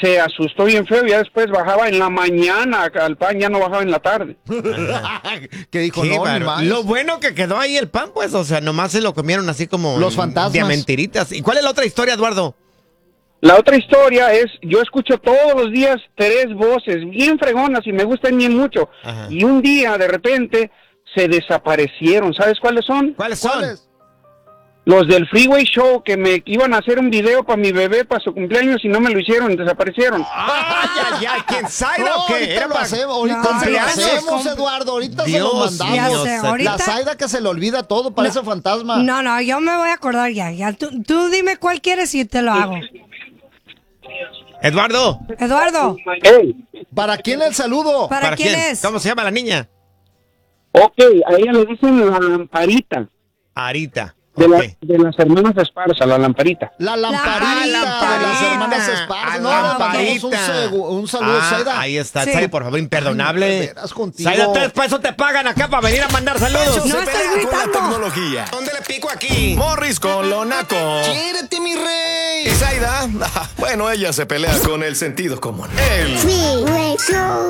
se asustó bien feo y ya después bajaba en la mañana al pan, ya no bajaba en la tarde. Que dijo, Qué no, ni bárbaro. más. Lo bueno que quedó ahí el pan, pues, o sea, nomás se lo comieron así como Los fantasmas. de mentiritas. ¿Y cuál es la otra historia, Eduardo? La otra historia es, yo escucho todos los días 3 voces bien fregonas y me gustan bien mucho. Ajá. Y un día, de repente, se desaparecieron. ¿Sabes cuáles son? ¿Cuáles son? ¿Cuáles? Los del Freeway Show, que me iban a hacer un video para mi bebé, para su cumpleaños, y no me lo hicieron, desaparecieron. ¡Ay, ay, ay! ¿Quién sabe No, o qué? ahorita Era lo pa- hacemos, ahorita No, se lo cumpleaños. hacemos, Eduardo, ahorita se lo Dios mandamos. mío, Ya sé, ahorita- La Zaida que se le olvida todo, parece fantasma. No, yo me voy a acordar ya. Tú dime cuál quieres y te lo hago. Eduardo, Eduardo, Hey, ¿Para quién el saludo? ¿para quién es? ¿Cómo se llama la niña? ok, a ella le dicen la lamparita, Arita. de, Ok. de las hermanas Esparza, la lamparita. La lamparita lamparita. de las hermanas Esparza. No, le mandamos un saludo, Zaida. Ahí está, Sí. Zaida, por favor, imperdonable. Ay, no, de veras contigo. Zaida, ustedes para eso te pagan acá para venir a mandar saludos. No Se estoy pelea con la gritando. tecnología. ¿Dónde le pico aquí? Morris con lo naco. ¡Quiérete, mi rey! Y Zaida, bueno, ella se pelea con el sentido común. El Freeway Show.